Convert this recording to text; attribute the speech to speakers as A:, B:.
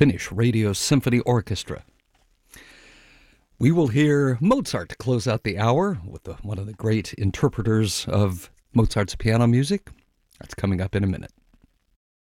A: Finnish Radio Symphony Orchestra. We will hear Mozart to close out the hour with one of the great interpreters of Mozart's piano music. That's coming up in a minute.